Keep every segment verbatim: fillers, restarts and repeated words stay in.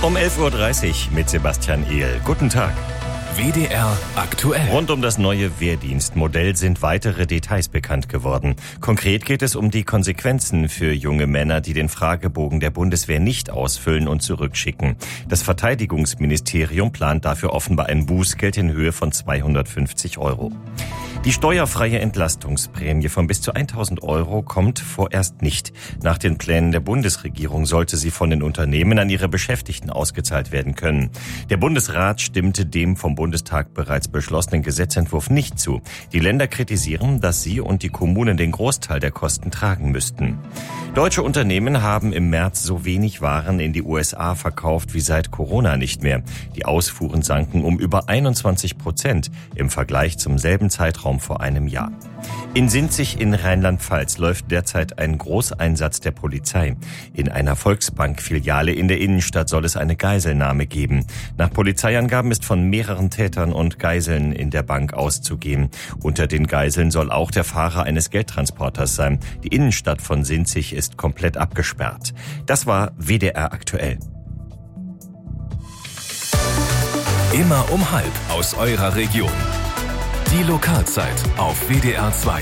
Um elf Uhr dreißig mit Sebastian Ehl. Guten Tag. W D R aktuell. Rund um das neue Wehrdienstmodell sind weitere Details bekannt geworden. Konkret geht es um die Konsequenzen für junge Männer, die den Fragebogen der Bundeswehr nicht ausfüllen und zurückschicken. Das Verteidigungsministerium plant dafür offenbar ein Bußgeld in Höhe von zweihundertfünfzig Euro. Die steuerfreie Entlastungsprämie von bis zu tausend Euro kommt vorerst nicht. Nach den Plänen der Bundesregierung sollte sie von den Unternehmen an ihre Beschäftigten ausgezahlt werden können. Der Bundesrat stimmte dem vom Bundestag bereits beschlossenen Gesetzentwurf nicht zu. Die Länder kritisieren, dass sie und die Kommunen den Großteil der Kosten tragen müssten. Deutsche Unternehmen haben im März so wenig Waren in die U S A verkauft wie seit Corona nicht mehr. Die Ausfuhren sanken um über einundzwanzig Prozent im Vergleich zum selben Zeitraum vor einem Jahr. In Sinzig in Rheinland-Pfalz läuft derzeit ein Großeinsatz der Polizei. In einer Volksbank-Filiale in der Innenstadt soll es eine Geiselnahme geben. Nach Polizeiangaben ist von mehreren Tätern und Geiseln in der Bank auszugehen. Unter den Geiseln soll auch der Fahrer eines Geldtransporters sein. Die Innenstadt von Sinzig ist komplett abgesperrt. Das war W D R aktuell. Immer um halb aus eurer Region. Die Lokalzeit auf W D R zwei.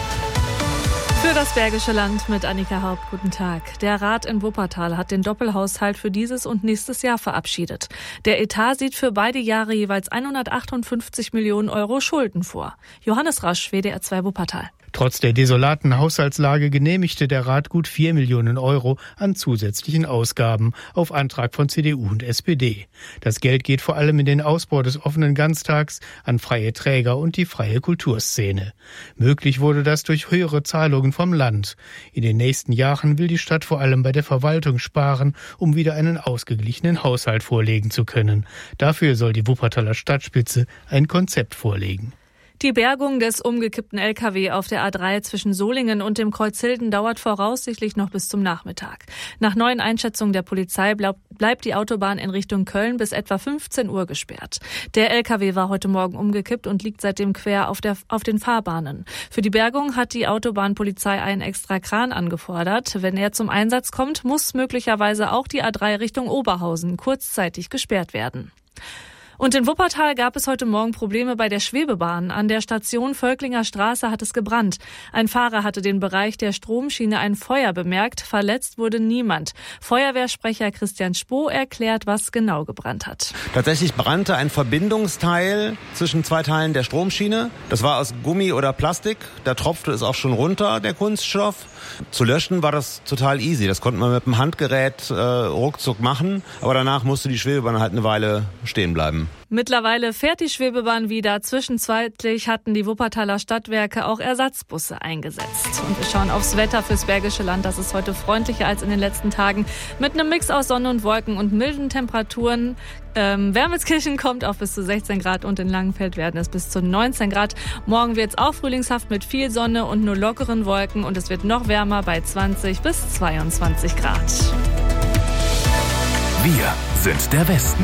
Für das Bergische Land mit Annika Haupt. Guten Tag. Der Rat in Wuppertal hat den Doppelhaushalt für dieses und nächstes Jahr verabschiedet. Der Etat sieht für beide Jahre jeweils hundertachtundfünfzig Millionen Euro Schulden vor. Johannes Rasch, W D R zwei Wuppertal. Trotz der desolaten Haushaltslage genehmigte der Rat gut vier Millionen Euro an zusätzlichen Ausgaben auf Antrag von C D U und S P D. Das Geld geht vor allem in den Ausbau des offenen Ganztags, an freie Träger und die freie Kulturszene. Möglich wurde das durch höhere Zahlungen vom Land. In den nächsten Jahren will die Stadt vor allem bei der Verwaltung sparen, um wieder einen ausgeglichenen Haushalt vorlegen zu können. Dafür soll die Wuppertaler Stadtspitze ein Konzept vorlegen. Die Bergung des umgekippten L K W auf der A drei zwischen Solingen und dem Kreuzhilden dauert voraussichtlich noch bis zum Nachmittag. Nach neuen Einschätzungen der Polizei bleibt die Autobahn in Richtung Köln bis etwa fünfzehn Uhr gesperrt. Der L K W war heute Morgen umgekippt und liegt seitdem quer auf, der, auf den Fahrbahnen. Für die Bergung hat die Autobahnpolizei einen extra Kran angefordert. Wenn er zum Einsatz kommt, muss möglicherweise auch die A drei Richtung Oberhausen kurzzeitig gesperrt werden. Und in Wuppertal gab es heute Morgen Probleme bei der Schwebebahn. An der Station Völklinger Straße hat es gebrannt. Ein Fahrer hatte den Bereich der Stromschiene ein Feuer bemerkt. Verletzt wurde niemand. Feuerwehrsprecher Christian Spoh erklärt, was genau gebrannt hat. Tatsächlich brannte ein Verbindungsteil zwischen zwei Teilen der Stromschiene. Das war aus Gummi oder Plastik. Da tropfte es auch schon runter, der Kunststoff. Zu löschen war das total easy. Das konnte man mit dem Handgerät äh, ruckzuck machen. Aber danach musste die Schwebebahn halt eine Weile stehen bleiben. Mittlerweile fährt die Schwebebahn wieder. Zwischenzeitlich hatten die Wuppertaler Stadtwerke auch Ersatzbusse eingesetzt. Und wir schauen aufs Wetter fürs Bergische Land. Das ist heute freundlicher als in den letzten Tagen. Mit einem Mix aus Sonne und Wolken und milden Temperaturen. Ähm, Wermelskirchen kommt auf bis zu sechzehn Grad und in Langenfeld werden es bis zu neunzehn Grad. Morgen wird es auch frühlingshaft mit viel Sonne und nur lockeren Wolken. Und es wird noch wärmer bei zwanzig bis zweiundzwanzig Grad. Wir sind der Westen.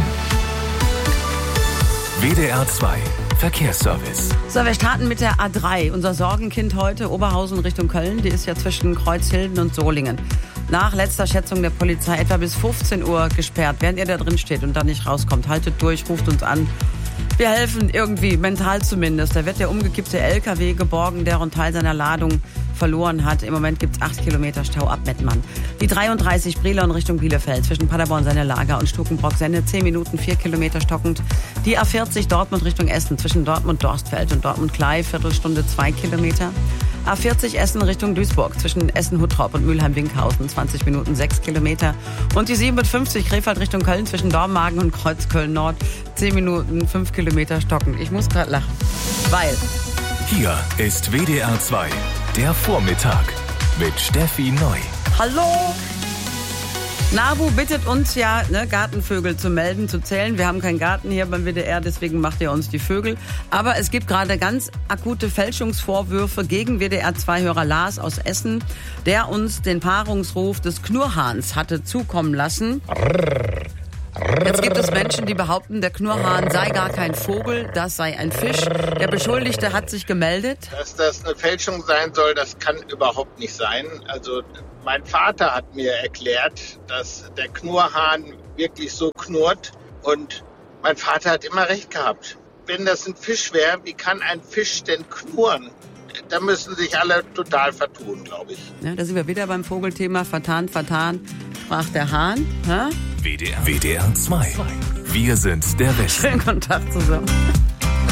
W D R zwei Verkehrsservice. So, wir starten mit der A drei. Unser Sorgenkind heute, Oberhausen Richtung Köln. Die ist ja zwischen Kreuzhilden und Solingen. Nach letzter Schätzung der Polizei etwa bis fünfzehn Uhr gesperrt. Während ihr da drin steht und da nicht rauskommt, haltet durch, ruft uns an. Wir helfen irgendwie, mental zumindest. Da wird der umgekippte L K W geborgen, der einen Teil seiner Ladung verloren hat. Im Moment gibt es acht Kilometer Stau ab Mettmann. Die dreiunddreißig Brilon Richtung Bielefeld zwischen Paderborn, Sennelager und Stukenbrock-Senne. zehn Minuten, vier Kilometer stockend. Die A vierzig Dortmund Richtung Essen zwischen Dortmund-Dorstfeld und Dortmund-Klei. Viertelstunde, zwei Kilometer. A vierzig Essen Richtung Duisburg zwischen Essen-Huttrop und Mülheim-Winkhausen. zwanzig Minuten, sechs Kilometer. Und die siebenundfünfzig Krefeld Richtung Köln zwischen Dormagen und Kreuzköln-Nord. zehn Minuten, fünf Kilometer stockend. Ich muss gerade lachen, weil... Hier ist W D R zwei, der Vormittag mit Steffi Neu. Hallo! NABU bittet uns ja, ne, Gartenvögel zu melden, zu zählen. Wir haben keinen Garten hier beim W D R, deswegen macht ihr uns die Vögel. Aber es gibt gerade ganz akute Fälschungsvorwürfe gegen W D R zwei-Hörer Lars aus Essen, der uns den Paarungsruf des Knurrhahns hatte zukommen lassen. Jetzt gibt es Menschen, die behaupten, der Knurrhahn sei gar kein Vogel, das sei ein Fisch. Der Beschuldigte hat sich gemeldet. Dass das eine Fälschung sein soll, das kann überhaupt nicht sein. Also Mein Vater hat mir erklärt, dass der Knurrhahn wirklich so knurrt. Und mein Vater hat immer recht gehabt. Wenn das ein Fisch wäre, wie kann ein Fisch denn knurren? Da müssen sich alle total vertun, glaube ich. Ja, da sind wir wieder beim Vogelthema. Vertan, vertan, sprach der Hahn. Ha? W D R zwei. Wir sind der Westen. Schönen Kontakt zusammen.